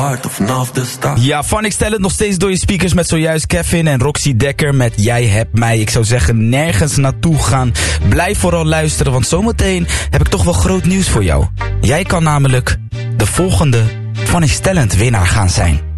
Ja, Phonics Talent nog steeds door je speakers met zojuist Kevin en Roxy Dekker met Jij hebt mij. Ik zou zeggen nergens naartoe gaan. Blijf vooral luisteren, want zometeen heb ik toch wel groot nieuws voor jou. Jij kan namelijk de volgende Phonics Talent winnaar gaan zijn.